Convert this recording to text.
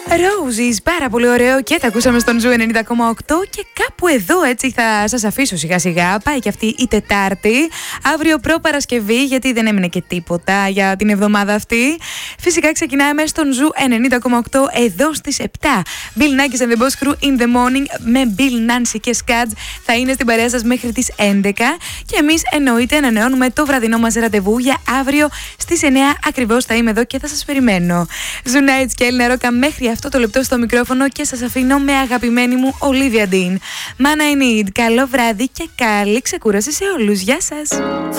Roses, πάρα πολύ ωραίο και τα ακούσαμε στον Ζου 90,8 και κάπου εδώ έτσι θα σας αφήσω σιγά σιγά. Πάει και αυτή η Τετάρτη, αύριο προπαρασκευή, γιατί δεν έμεινε και τίποτα για την εβδομάδα αυτή. Φυσικά ξεκινάμε στον Ζου 90,8 εδώ στις 7. Bill Nackis and the Boss Crew in the morning με Bill, Nancy και Scads θα είναι στην παρέα σας μέχρι τις 11 και εμείς εννοείται ανανεώνουμε το βραδινό μας ραντεβού για αύριο στις 9 ακριβώς θα είμαι εδώ και θα σας περιμένω. Ζου Nights και Έλληνα Ρόκα μέχρι αυτό το λεπτό στο μικρόφωνο και σας αφήνω με αγαπημένη μου Olivia Dean. Man I Need. Καλό βράδυ και καλή ξεκούραση σε όλους. Γεια σας.